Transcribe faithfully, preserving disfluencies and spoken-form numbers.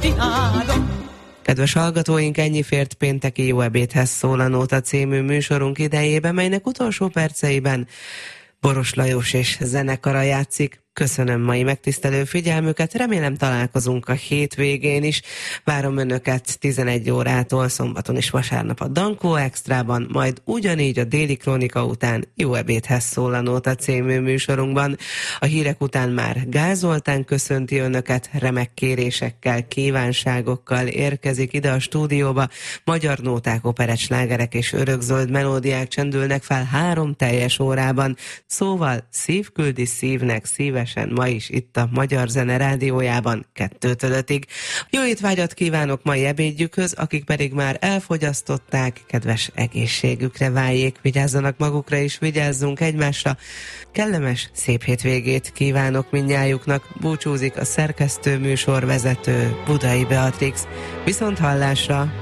Kedves hallgatóink, ennyi fért pénteki Jó ebédhez szól a Nóta című műsorunk idejébe, melynek utolsó perceiben Boros Lajos és zenekara játszik. Köszönöm mai megtisztelő figyelmüket, remélem találkozunk a hétvégén is. Várom önöket tizenegy órától, szombaton és vasárnap a Dankó Extrában, majd ugyanígy a Déli Krónika után Jó ebédhez szól a Nóta című műsorunkban. A hírek után már Gál Zoltán köszönti önöket, remek kérésekkel, kívánságokkal érkezik ide a stúdióba. Magyar nóták, operett slágerek és örökzöld melódiák csendülnek fel három teljes órában. Szóval szív küldi szívnek, szíve ma is itt a Magyar Zene Rádiójában kettőtől ötig. Jó étvágyat kívánok mai ebédjükhöz, akik pedig már elfogyasztották, kedves egészségükre váljék, vigyázzanak magukra és vigyázzunk egymásra. Kellemes, szép hétvégét kívánok mindnyájuknak, búcsúzik a szerkesztő műsorvezető Budai Beatrix. Viszont hallásra!